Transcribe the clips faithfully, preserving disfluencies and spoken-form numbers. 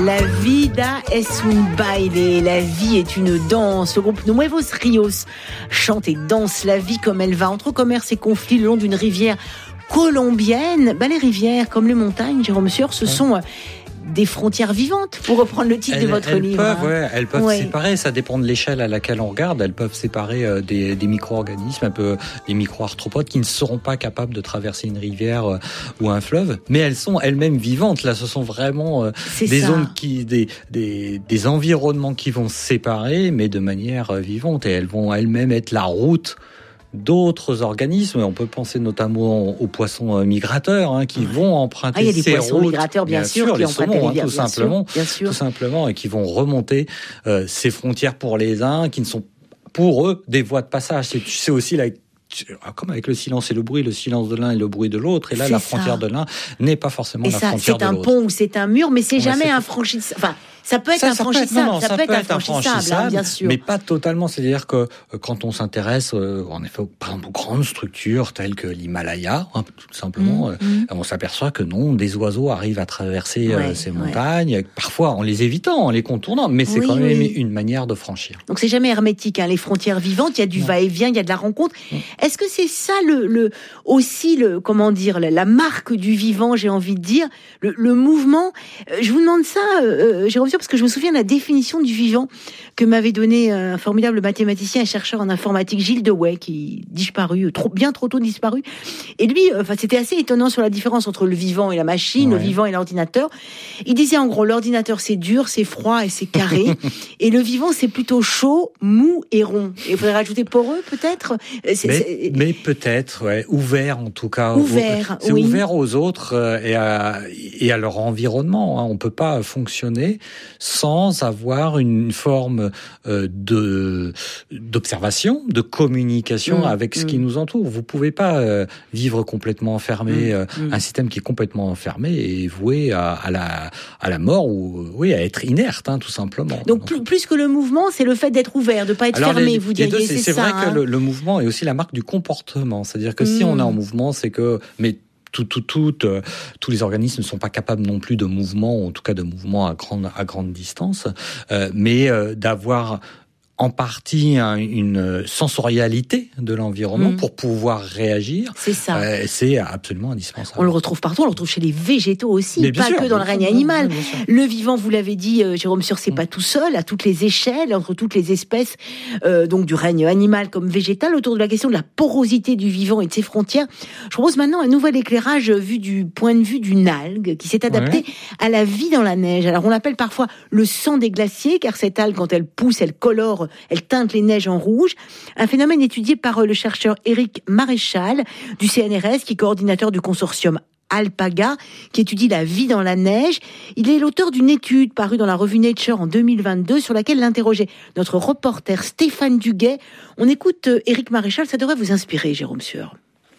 La vida es un baile, la vie est une danse. Le groupe Nuevos Rios chante et danse la vie comme elle va, entre commerce et conflits le long d'une rivière colombienne. Ben, les rivières, comme les montagnes, Jérôme Sueur, ce sont des frontières vivantes, pour reprendre le titre elles, de votre elles livre. Peuvent, ouais, elles peuvent ouais. séparer, ça dépend de l'échelle à laquelle on regarde, elles peuvent séparer euh, des, des micro-organismes, un peu des micro-arthropodes qui ne seront pas capables de traverser une rivière euh, ou un fleuve, mais elles sont elles-mêmes vivantes. Là, ce sont vraiment euh, des ça. zones qui, des, des, des environnements qui vont se séparer, mais de manière euh, vivante, et elles vont elles-mêmes être la route d'autres organismes. On peut penser notamment aux poissons migrateurs hein, qui ouais. vont emprunter ah, il y a des ces poissons routes, migrateurs bien, bien sûr, sûr qui les empruntent saumons, les rivières, hein, tout bien simplement, sûr, bien sûr. tout simplement, et qui vont remonter euh, ces frontières pour les uns, qui ne sont pour eux des voies de passage. C'est, c'est aussi la comme avec le silence et le bruit, le silence de l'un et le bruit de l'autre. Et là, c'est la frontière ça. de l'un n'est pas forcément et la ça, frontière de l'autre. C'est un pont ou c'est un mur, mais c'est ouais, jamais infranchissable. Enfin, ça peut être ça, infranchissable, ça peut être, non, non, ça ça peut être infranchissable, infranchissable hein, bien sûr. Mais pas totalement. C'est-à-dire que euh, quand on s'intéresse, euh, en effet, par exemple, aux grandes structures telles que l'Himalaya, hein, tout simplement, mmh, euh, mmh. on s'aperçoit que non, des oiseaux arrivent à traverser ouais, euh, ces ouais. montagnes, parfois en les évitant, en les contournant, mais c'est oui, quand même oui. une manière de franchir. Donc c'est jamais hermétique, hein, les frontières vivantes, il y a du non. va-et-vient, il y a de la rencontre. Mmh. Est-ce que c'est ça le, le aussi le comment dire la, la marque du vivant, j'ai envie de dire, le, le mouvement. Euh, je vous demande ça, euh, Jérôme Sueur, parce que je me souviens de la définition du vivant que m'avait donné un formidable mathématicien et chercheur en informatique, Gilles Dewey, qui disparu, trop, bien trop tôt disparu. Et lui, enfin, c'était assez étonnant sur la différence entre le vivant et la machine, ouais. le vivant et l'ordinateur. Il disait en gros, l'ordinateur c'est dur, c'est froid et c'est carré, et le vivant c'est plutôt chaud, mou et rond. Et il faudrait rajouter poreux peut-être. C'est, mais, c'est... mais peut-être, ouais, ouvert en tout cas. Ouvert, c'est oui. ouvert aux autres euh, et, à, et à leur environnement. Hein. On peut pas fonctionner sans avoir une forme euh, de d'observation, de communication mmh, avec ce mmh. qui nous entoure. Vous pouvez pas euh, vivre complètement enfermé, mmh, euh, mmh. un système qui est complètement enfermé et voué à, à la à la mort ou oui à être inerte, hein, tout simplement. Donc, Donc plus, plus que le mouvement, c'est le fait d'être ouvert, de pas être alors, fermé. Les, vous diriez, deux, c'est, c'est, c'est ça. vrai Hein. que le, le mouvement est aussi la marque du comportement. C'est-à-dire que mmh. si on est en mouvement, c'est que mais Tout, tout, tout, euh, tous les organismes ne sont pas capables non plus de mouvement, en tout cas de mouvement à grande, à grande distance, euh, mais euh, d'avoir en partie hein, une sensorialité de l'environnement mmh. pour pouvoir réagir. C'est ça. Euh, c'est absolument indispensable. On le retrouve partout, on le retrouve chez les végétaux aussi, pas sûr, que dans le règne sûr, animal. bien sûr. Le vivant, vous l'avez dit, euh, Jérôme Sueur, c'est mmh. pas tout seul, à toutes les échelles, entre toutes les espèces, euh, donc du règne animal comme végétal, autour de la question de la porosité du vivant et de ses frontières. Je propose maintenant un nouvel éclairage vu du point de vue d'une algue qui s'est adaptée ouais. à la vie dans la neige. Alors on l'appelle parfois le sang des glaciers, car cette algue, quand elle pousse, elle colore, elle teinte les neiges en rouge. Un phénomène étudié par le chercheur Éric Maréchal du C N R S, qui est coordinateur du consortium Alpaga, qui étudie la vie dans la neige. Il est l'auteur d'une étude parue dans la revue Nature en deux mille vingt-deux, sur laquelle l'interrogeait notre reporter Stéphane Duguet. On écoute Éric Maréchal, ça devrait vous inspirer, Jérôme Sueur.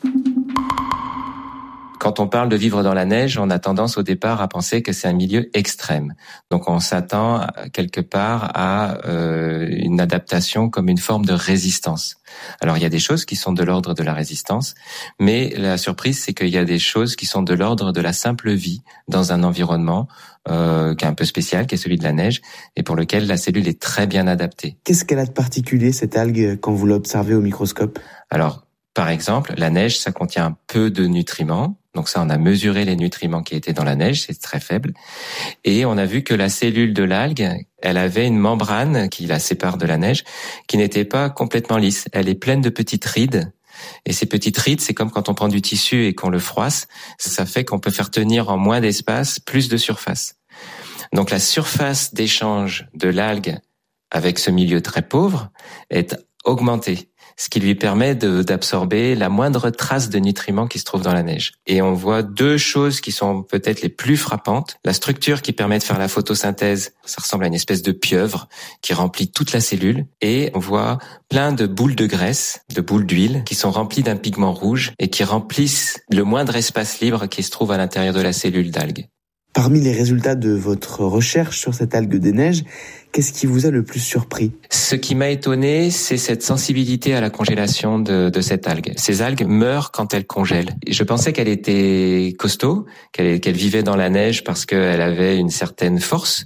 Quand on parle de vivre dans la neige, on a tendance au départ à penser que c'est un milieu extrême. Donc on s'attend quelque part à euh, une adaptation comme une forme de résistance. Alors il y a des choses qui sont de l'ordre de la résistance, mais la surprise c'est qu'il y a des choses qui sont de l'ordre de la simple vie dans un environnement euh, qui est un peu spécial, qui est celui de la neige, et pour lequel la cellule est très bien adaptée. Qu'est-ce qu'elle a de particulier, cette algue, quand vous l'observez au microscope ? Alors, par exemple, la neige, ça contient peu de nutriments. Donc ça, on a mesuré les nutriments qui étaient dans la neige, c'est très faible. Et on a vu que la cellule de l'algue, elle avait une membrane qui la sépare de la neige, qui n'était pas complètement lisse. Elle est pleine de petites rides. Et ces petites rides, c'est comme quand on prend du tissu et qu'on le froisse. Ça fait qu'on peut faire tenir en moins d'espace plus de surface. Donc la surface d'échange de l'algue avec ce milieu très pauvre est augmentée, ce qui lui permet de, d'absorber la moindre trace de nutriments qui se trouve dans la neige. Et on voit deux choses qui sont peut-être les plus frappantes. La structure qui permet de faire la photosynthèse, ça ressemble à une espèce de pieuvre qui remplit toute la cellule. Et on voit plein de boules de graisse, de boules d'huile, qui sont remplies d'un pigment rouge et qui remplissent le moindre espace libre qui se trouve à l'intérieur de la cellule d'algue. Parmi les résultats de votre recherche sur cette algue des neiges, qu'est-ce qui vous a le plus surpris ? Ce qui m'a étonné, c'est cette sensibilité à la congélation de, de cette algue. Ces algues meurent quand elles congèlent. Je pensais qu'elle était costaud, qu'elle, qu'elle vivait dans la neige parce qu'elle avait une certaine force.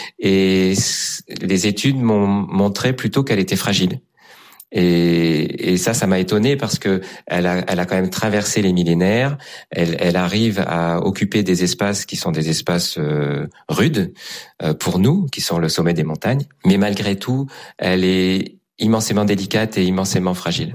Et les études m'ont montré plutôt qu'elle était fragile. Et, et ça, ça m'a étonné parce que elle a, elle a quand même traversé les millénaires. Elle, elle arrive à occuper des espaces qui sont des espaces euh, rudes euh, pour nous, qui sont le sommet des montagnes. Mais malgré tout, elle est immensément délicate et immensément fragile.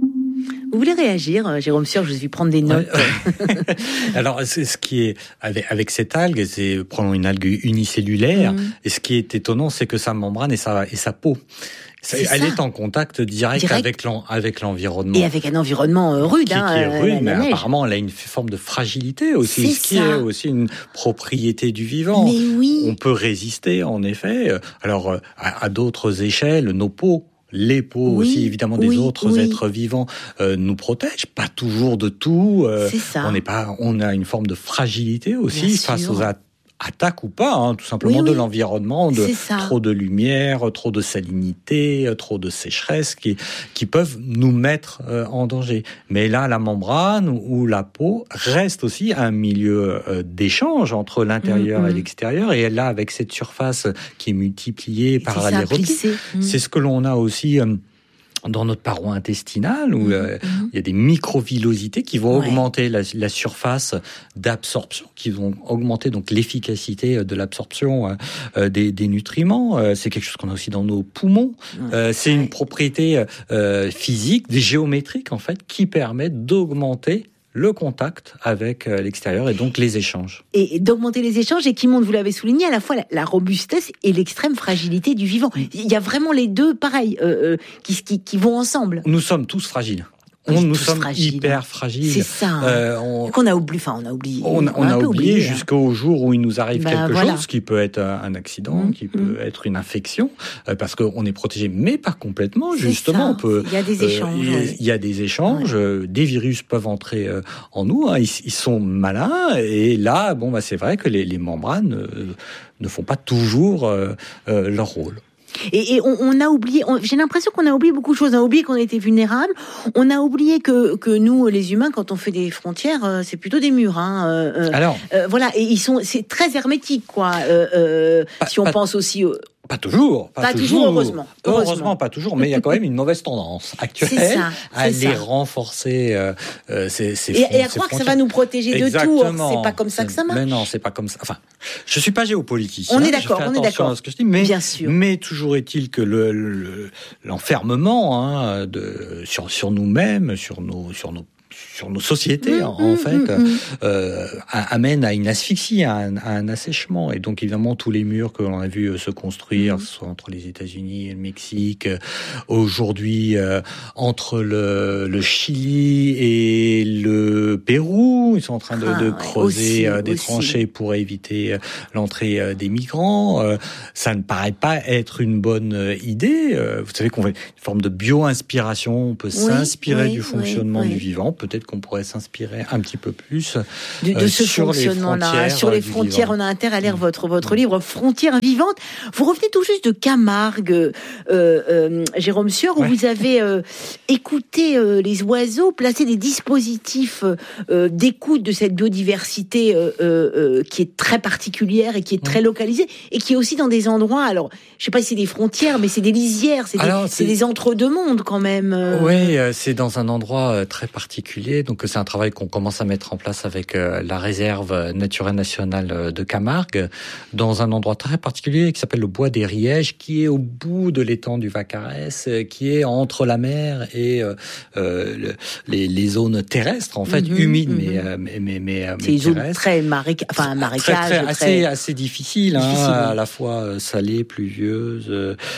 Vous voulez réagir, Jérôme Sieur? Je vais prendre des notes. Ouais. Alors, c'est ce qui est avec, avec cette algue, c'est prenons une algue unicellulaire. Mmh. Et ce qui est étonnant, c'est que sa membrane et sa et sa peau. C'est elle ça. est en contact direct, direct. avec, l'en, avec l'environnement. Et avec un environnement euh, rude. Qui, hein, qui est rude, la, mais la apparemment, elle a une forme de fragilité aussi, c'est ce qui ça. est aussi une propriété du vivant. Mais oui. On peut résister, en effet. Alors, à, à d'autres échelles, nos peaux, les peaux oui, aussi, évidemment, des oui, autres oui. êtres vivants euh, nous protègent. Pas toujours de tout. Euh, c'est ça. On n'est pas, on a une forme de fragilité aussi Bien face sûr. aux attaques. Attaque ou pas, hein, tout simplement oui, de oui. l'environnement, de trop de lumière, trop de salinité, trop de sécheresse qui qui peuvent nous mettre euh, en danger. Mais là, la membrane ou la peau reste aussi un milieu euh, d'échange entre l'intérieur mmh, et l'extérieur. Et là, avec cette surface qui est multipliée et par les retours, mmh. c'est ce que l'on a aussi. Euh, dans notre paroi intestinale, où mmh, euh, mmh. il y a des microvillosités qui vont ouais. augmenter la, la surface d'absorption, qui vont augmenter donc l'efficacité de l'absorption euh, des, des nutriments. Euh, c'est quelque chose qu'on a aussi dans nos poumons. Mmh. Euh, c'est une propriété euh, physique, géométrique en fait, qui permet d'augmenter le contact avec l'extérieur et donc les échanges. Et d'augmenter les échanges et qui montre, vous l'avez souligné, à la fois la, la robustesse et l'extrême fragilité du vivant. Il y a vraiment les deux, pareil, euh, euh, qui, qui, qui vont ensemble. Nous sommes tous fragiles. On, nous sommes fragiles. hyper fragiles. C'est ça. Euh, on, qu'on a oublié. Enfin, on a oublié. On, on, on a, a oublié, oublié jusqu'au jour où il nous arrive bah, quelque voilà. chose qui peut être un accident, mmh, qui peut mmh. être une infection, euh, parce qu'on est protégé, mais pas complètement. C'est justement, ça. on peut. Il y a des échanges. Euh, il, y a, il y a des échanges. Ouais. Euh, des virus peuvent entrer euh, en nous. Hein, ils, ils sont malins. Et là, bon, bah, c'est vrai que les, les membranes euh, ne font pas toujours euh, euh, leur rôle. Et, et on, on a oublié, on, j'ai l'impression qu'on a oublié beaucoup de choses. On a oublié qu'on était vulnérables. On a oublié que, que nous, les humains, quand on fait des frontières, euh, c'est plutôt des murs. Hein, euh, Alors, euh, voilà, et ils sont, c'est très hermétique, quoi. Euh, euh, pas, si on pas, pense aussi. Aux... Pas toujours. Pas, pas toujours, toujours, heureusement. Heureusement. Heureusement, pas toujours, mais il y a quand même une mauvaise tendance actuelle c'est ça, à c'est les ça. renforcer. Euh, ces, ces et, fronts, et à croire que ça va nous protéger Exactement. de tout. Or, c'est pas comme ça que ça marche. Mais non, c'est pas comme ça. Enfin, je suis pas géopoliticien. On est d'accord, on est d'accord. À ce que je dis, mais, bien sûr. Mais toujours est-il que le, le l'enfermement hein, de sur sur nous-mêmes, sur nos sur nos sur nos sociétés, mmh, en mmh, fait, mmh. Euh, amène à une asphyxie, à un, à un assèchement. Et donc, évidemment, tous les murs que l'on a vu se construire, mmh. soit entre les États-Unis et le Mexique, aujourd'hui, euh, entre le, le Chili et le Pérou, ils sont en train de, ah, de creuser ouais, aussi, des aussi. tranchées pour éviter l'entrée des migrants. Euh, ça ne paraît pas être une bonne idée. Euh, vous savez qu'on fait une forme de bio-inspiration, on peut oui, s'inspirer oui, du fonctionnement oui, oui. du vivant. Peut-être qu'on pourrait s'inspirer un petit peu plus de, de euh, ce sur fonctionnement-là. Sur les frontières, vivant. On a intérêt à lire votre, votre mmh. livre « Frontières vivantes ». Vous revenez tout juste de Camargue, euh, euh, Jérôme Sieur, où ouais. vous avez euh, écouté euh, les oiseaux, placé des dispositifs euh, d'écoute de cette biodiversité euh, euh, qui est très particulière et qui est très mmh. localisée, et qui est aussi dans des endroits, alors, je ne sais pas si c'est des frontières, mais c'est des lisières, c'est, alors, des, c'est... c'est des entre-deux-mondes quand même. Euh... Oui, euh, c'est dans un endroit très particulier. Donc c'est un travail qu'on commence à mettre en place avec euh, la réserve naturelle nationale de Camargue, dans un endroit très particulier qui s'appelle le Bois des Rièges, qui est au bout de l'étang du Vaccarès, qui est entre la mer et euh, le, les, les zones terrestres, en fait, mmh, humides, mmh. mais, euh, mais, mais, mais, c'est une zone très maréca... enfin, marécage. Très, très, très... Assez, assez difficile, hein, difficile, à la fois salée, pluvieuse,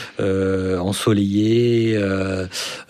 euh, ensoleillée, euh,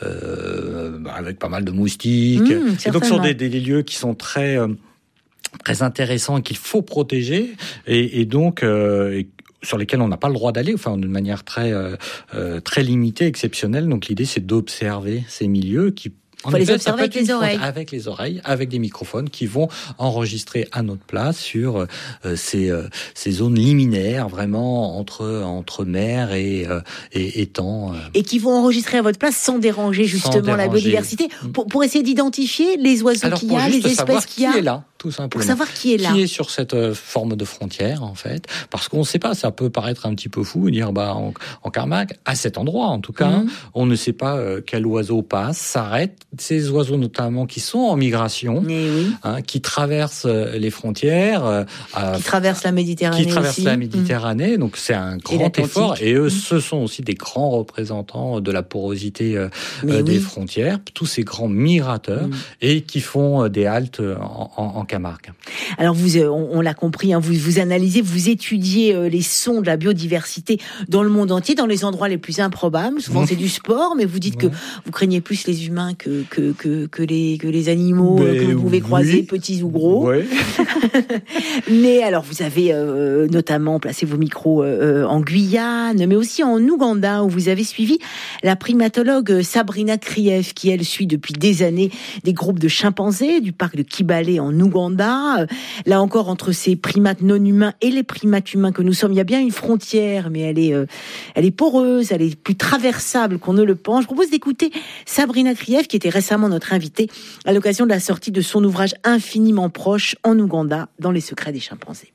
euh, avec pas mal de moustiques. Mmh, et donc, sur des, des lieux qui sont très, euh, très intéressants et qu'il faut protéger. Et, et donc, euh, et sur lesquels on n'a pas le droit d'aller, enfin, d'une manière très, euh, très limitée, exceptionnelle. Donc, l'idée, c'est d'observer ces milieux qui Il faut les observer avec les oreilles. Avec les oreilles, avec des microphones qui vont enregistrer à notre place sur euh, ces, euh, ces zones liminaires, vraiment entre entre mer et euh, et étang. Euh. Et qui vont enregistrer à votre place sans déranger justement sans déranger. la biodiversité, pour pour essayer d'identifier les oiseaux Alors, qu'il y a, les espèces qu'il y a. Qui est là, tout simplement. Pour savoir qui est là. Qui est sur cette euh, forme de frontière en fait, parce qu'on ne sait pas. Ça peut paraître un petit peu fou, dire bah en, en Camargue, à cet endroit en tout cas, mmh. on ne sait pas euh, quel oiseau passe, s'arrête. Ces oiseaux notamment qui sont en migration, oui. hein, qui traversent les frontières, euh, qui traversent la Méditerranée, qui traversent aussi. la Méditerranée. Donc c'est un grand et effort. Et eux, mmh. ce sont aussi des grands représentants de la porosité euh, oui. des frontières. Tous ces grands migrateurs mmh. et qui font des haltes en, en, en Camargue. Alors vous, on, on l'a compris, hein, vous vous analysez, vous étudiez les sons de la biodiversité dans le monde entier, dans les endroits les plus improbables. Souvent mmh. c'est du sport, mais vous dites ouais. que vous craignez plus les humains que que que, que les que les animaux mais que vous pouvez oui. croiser, petits ou gros. Ouais. Mais alors vous avez euh, notamment placé vos micros euh, en Guyane, mais aussi en Ouganda, où vous avez suivi la primatologue Sabrina Krief, qui elle suit depuis des années des groupes de chimpanzés du parc de Kibale en Ouganda. Là encore, entre ces primates non humains et les primates humains que nous sommes, il y a bien une frontière, mais elle est, euh, elle est poreuse, elle est plus traversable qu'on ne le pense. Je propose d'écouter Sabrina Krief, qui était récemment notre invitée à l'occasion de la sortie de son ouvrage Infiniment proche en Ouganda, dans les secrets des chimpanzés.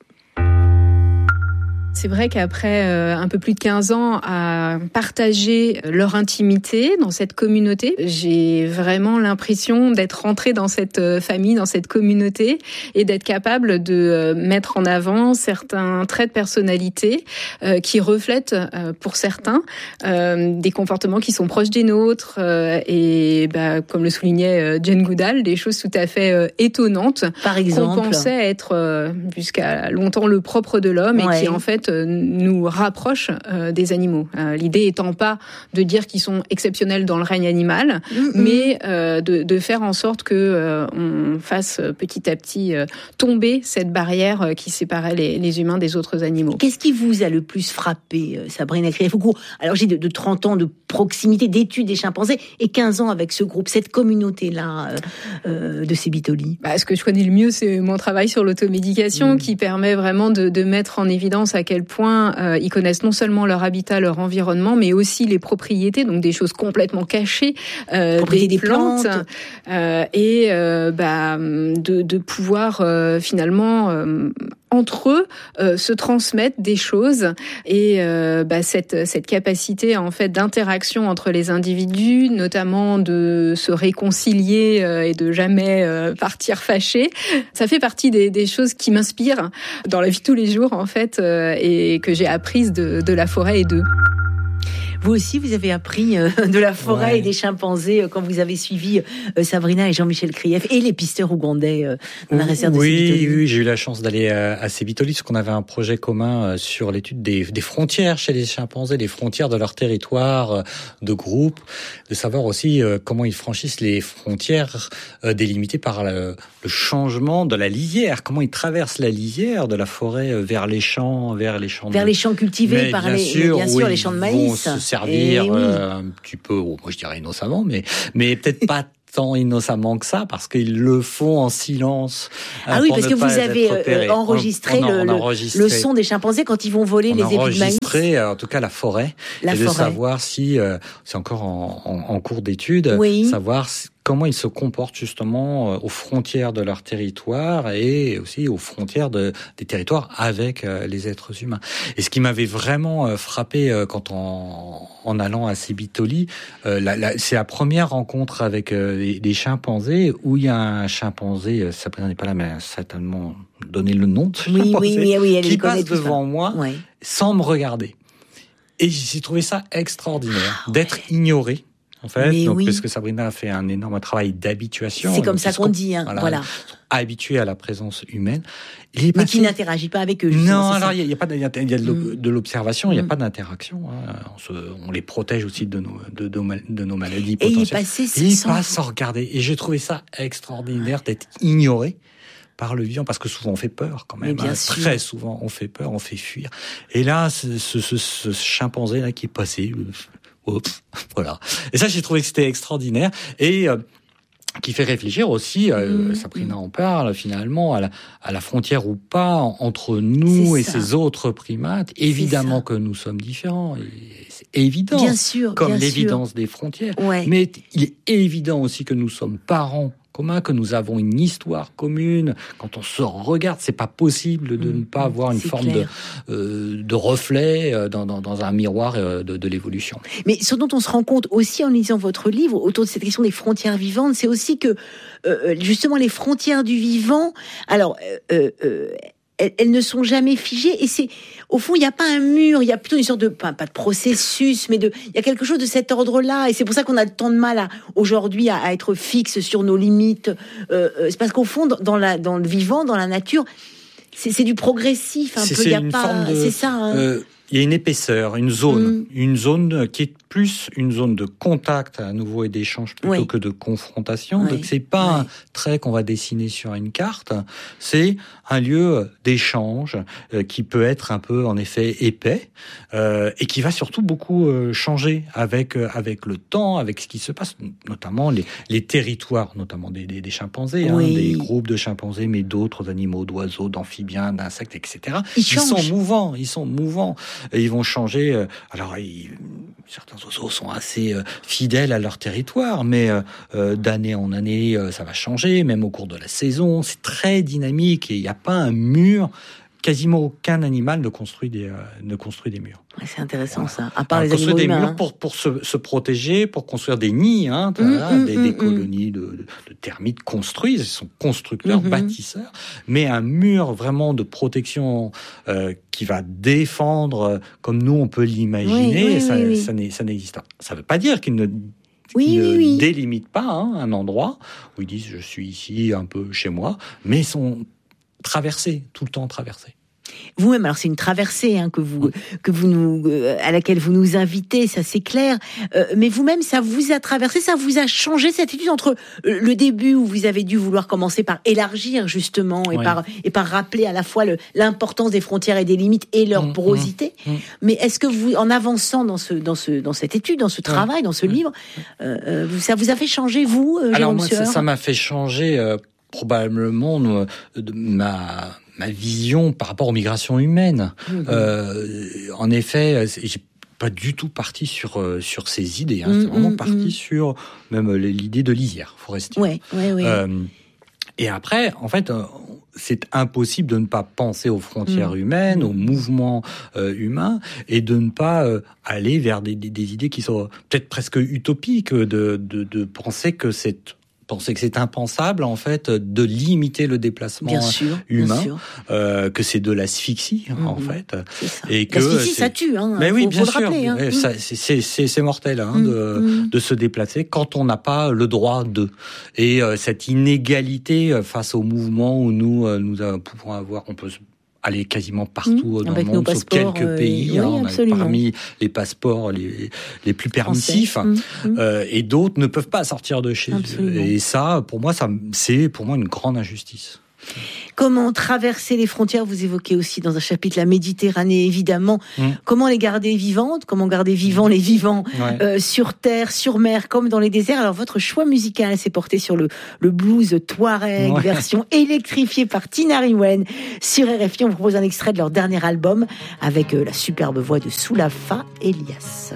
C'est vrai qu'après euh, un peu plus de quinze ans à partager leur intimité dans cette communauté, j'ai vraiment l'impression d'être rentrée dans cette famille, dans cette communauté, et d'être capable de euh, mettre en avant certains traits de personnalité euh, qui reflètent, euh, pour certains, euh, des comportements qui sont proches des nôtres, euh, et bah, comme le soulignait euh, Jane Goodall, des choses tout à fait euh, étonnantes. Par exemple, qu'on pensait être euh, jusqu'à longtemps le propre de l'homme, ouais. et qui en fait nous rapproche euh, des animaux. Euh, l'idée étant pas de dire qu'ils sont exceptionnels dans le règne animal, mm-hmm. mais euh, de, de faire en sorte que euh, on fasse petit à petit euh, tomber cette barrière qui séparait les, les humains des autres animaux. Qu'est-ce qui vous a le plus frappé, Sabrina Krief? Alors j'ai de, de trente ans de proximité, d'études des chimpanzés et quinze ans avec ce groupe, cette communauté-là euh, euh, de Sébitoli. Bah, ce que je connais le mieux, c'est mon travail sur l'automédication, mmh. qui permet vraiment de, de mettre en évidence à quel point euh, ils connaissent non seulement leur habitat, leur environnement, mais aussi les propriétés, donc des choses complètement cachées, euh, des, des plantes, plantes. Euh, et euh, bah, de, de pouvoir euh, finalement... Euh, entre eux, euh, se transmettent des choses, et euh, bah, cette, cette capacité en fait d'interaction entre les individus, notamment de se réconcilier euh, et de jamais euh, partir fâchés, ça fait partie des, des choses qui m'inspirent dans la vie de tous les jours en fait, euh, et que j'ai apprises de, de la forêt et d'eux. Vous aussi, vous avez appris euh, de la forêt ouais. et des chimpanzés euh, quand vous avez suivi euh, Sabrina et Jean-Michel Krief et les pisteurs ougandais euh, dans la réserve de oui, Sébitoli. Oui, j'ai eu la chance d'aller à, à Sébitoli parce qu'on avait un projet commun euh, sur l'étude des, des frontières chez les chimpanzés, des frontières de leur territoire, euh, de groupe, de savoir aussi euh, comment ils franchissent les frontières euh, délimitées par le, le changement de la lisière, comment ils traversent la lisière de la forêt euh, vers les champs, vers les champs, vers de... les champs cultivés mais par bien les, sûr, bien sûr oui, les champs de maïs. Servir oui. euh, un petit peu, oh, moi je dirais innocemment, mais mais peut-être pas tant innocemment que ça, parce qu'ils le font en silence. Ah oui, parce que vous avez euh, enregistré, on, on a, on a le, enregistré le son des chimpanzés quand ils vont voler on les épis de maïs. Enregistré, en tout cas la forêt, la et forêt. de savoir si, euh, c'est encore en, en, en cours d'étude, oui. savoir si, comment ils se comportent justement aux frontières de leur territoire et aussi aux frontières de, des territoires avec euh, les êtres humains. Et ce qui m'avait vraiment euh, frappé euh, quand en, en allant à Sébitoli, euh, la, la, c'est la première rencontre avec euh, les, les chimpanzés où il y a un chimpanzé, euh, Sabrina n'est pas là, mais elle a certainement donné le nom de ce oui, chimpanzé, oui, oui, oui, elle qui passe devant ça. moi ouais. sans me regarder. Et j'ai trouvé ça extraordinaire, ah, d'être ouais. ignoré. En fait, mais donc, oui. parce que Sabrina a fait un énorme travail d'habituation. C'est comme ça qu'on dit, hein, voilà. voilà. Habitué à la présence humaine. Il est mais passé... qui n'interagit pas avec eux. Non, alors il y, y a pas, il y a, il y a de, mm. de l'observation, il mm. n'y a pas d'interaction. Hein. On, se, on les protège aussi de nos, de, de, de nos maladies et potentielles. Il est passé et il passe sans regarder. Et j'ai trouvé ça extraordinaire d'être ignoré par le vivant, parce que souvent on fait peur quand même. Bien Hein. sûr. Très souvent on fait peur, on fait fuir. Et là, ce, ce, ce, ce chimpanzé là qui est passé. Oups, voilà. Et ça, j'ai trouvé que c'était extraordinaire. Et euh, qui fait réfléchir aussi, euh, Mmh. Sabrina en parle finalement, à la, à la frontière ou pas entre nous C'est et ça. ces autres primates. Évidemment ça. que nous sommes différents, et c'est évident, Bien sûr, comme bien l'évidence des frontières. sûr. Ouais. Mais il est évident aussi que nous sommes parents communs, que nous avons une histoire commune. Quand on se regarde, c'est pas possible de Mmh. ne pas avoir une C'est forme de, clair. euh, de reflet euh, dans, dans, dans un miroir euh, de, de l'évolution. Mais ce dont on se rend compte aussi en lisant votre livre autour de cette question des frontières vivantes, c'est aussi que euh, justement les frontières du vivant, alors euh, euh, elles, elles ne sont jamais figées, et c'est au fond il n'y a pas un mur, il y a plutôt une sorte de pas, pas de processus, mais de il y a quelque chose de cet ordre-là, et c'est pour ça qu'on a tant de mal à, aujourd'hui à, à être fixe sur nos limites. Euh, c'est parce qu'au fond dans la dans le vivant, dans la nature, c'est, c'est du progressif un C'est- peu. c'est Il y a une pas, forme de- c'est ça. Hein. Euh, il y a une épaisseur, une zone, Mm. une zone qui est plus une zone de contact à nouveau et d'échange plutôt Oui. que de confrontation. Oui. Donc c'est pas Oui. un trait qu'on va dessiner sur une carte, c'est un lieu d'échange euh, qui peut être un peu en effet épais euh, et qui va surtout beaucoup euh, changer avec euh, avec le temps, avec ce qui se passe, notamment les les territoires, notamment des des, des chimpanzés, hein, Oui. des groupes de chimpanzés, mais d'autres animaux, d'oiseaux, d'amphibiens, d'insectes, et cetera. Ils Ils sont changent. mouvants, ils sont mouvants. Et ils vont changer. euh, Alors, ils- certains oiseaux sont assez euh, fidèles à leur territoire, mais euh, euh, d'année en année, euh, ça va changer, même au cours de la saison. C'est très dynamique et il n'y a pas un mur. Quasiment aucun animal ne construit des, euh, ne construit des murs. Ouais, c'est intéressant Voilà. ça. À part Alors, les construire animaux des humains. murs hein. pour, pour se, se protéger, pour construire des nids, hein, Mmh, voilà, mmh, des, mmh, des mmh. colonies de, de, de termites construisent, ils sont constructeurs, Mmh. bâtisseurs, mais un mur vraiment de protection euh, qui va défendre, euh, comme nous on peut l'imaginer, Oui, oui, ça, oui, oui. ça, n'est- ça n'existe pas. Ça ne veut pas dire qu'il ne, Oui, qu'ils ne oui, oui. délimitent pas hein, un endroit où ils disent je suis ici un peu chez moi, mais ils sont traversés, tout le temps traversés. Vous-même, alors c'est une traversée hein, que vous que vous nous euh, à laquelle vous nous invitez, ça c'est clair. Euh, mais vous-même, ça vous a traversé, ça vous a changé cette étude entre euh, le début où vous avez dû vouloir commencer par élargir justement et Ouais. par et par rappeler à la fois le, l'importance des frontières et des limites et leur Mmh, porosité. mmh, mmh. Mais est-ce que vous, en avançant dans ce dans ce dans cette étude, dans ce travail, dans ce ouais. livre, euh, euh, vous, ça vous a fait changer vous, euh, Alors Jérôme moi, ça, Sueur ça m'a fait changer euh, probablement euh, de ma ma vision par rapport aux migrations humaines. Mhm. Euh, en effet, c'est- j'ai pas du tout parti sur euh, sur ces idées. Hein. Mhm, C'est vraiment mhm, parti mhm. sur même l'idée de lisière forestière. Ouais, ouais, ouais. Euh, et après, en fait, euh, c'est impossible de ne pas penser aux frontières Mmh. humaines, Mmh. aux mouvements euh, humains, et de ne pas euh, aller vers des, des, des idées qui sont peut-être presque utopiques, de, de, de penser que c'est penser que c'est impensable en fait de limiter le déplacement Bien sûr, humain, bien sûr. euh, que c'est de l'asphyxie en Mhm. fait, C'est ça. et que L'asphyxie, c'est- ça tue, hein. mais oui, faut, bien faut le sûr, rappeler, hein. ouais, Mmh. ça, c'est- c'est c'est c'est mortel hein, Mmh, de mmh. de se déplacer quand on n'a pas le droit de. Et euh, cette inégalité euh, face au mouvement où nous euh, nous euh, pouvons avoir, on peut se- aller quasiment partout Mmh, dans avec le nos monde, sauf passeports, quelques euh, pays. oui, hein, on a absolument. parmi les passeports les les plus permissifs. Français. Mmh, mmh. Euh, et d'autres ne peuvent pas sortir de chez Absolument. eux. Et ça, pour moi, ça, c'est pour moi une grande injustice. Comment traverser les frontières? Vous évoquez aussi dans un chapitre la Méditerranée, évidemment. Mmh. Comment les garder vivantes? Comment garder vivants les vivants Ouais. euh, sur terre, sur mer, comme dans les déserts? Alors, votre choix musical s'est porté sur le, le blues Touareg, Ouais. version électrifiée par Tina Riwen. Sur R F I, on vous propose un extrait de leur dernier album avec euh, la superbe voix de Soulafa Elias.